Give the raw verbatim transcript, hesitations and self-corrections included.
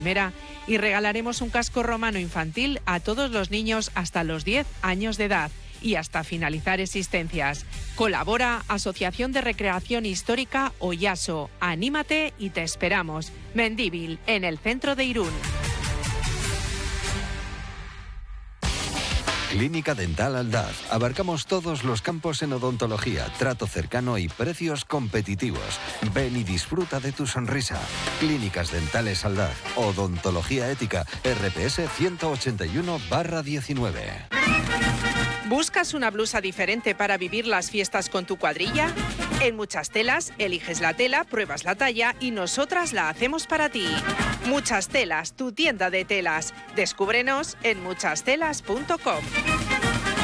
primera y regalaremos un casco romano infantil a todos los niños hasta los diez años de edad y hasta finalizar existencias. Colabora Asociación de Recreación Histórica Oyaso. Anímate y te esperamos. Mendívil, en el centro de Irún. Clínica Dental Aldaz. Abarcamos todos los campos en odontología, trato cercano y precios competitivos. Ven y disfruta de tu sonrisa. Clínicas Dentales Aldaz. Odontología ética. R P S ciento ochenta y uno barra diecinueve. ¿Buscas una blusa diferente para vivir las fiestas con tu cuadrilla? En Muchas Telas, eliges la tela, pruebas la talla y nosotras la hacemos para ti. Muchas Telas, tu tienda de telas. Descúbrenos en muchas telas punto com.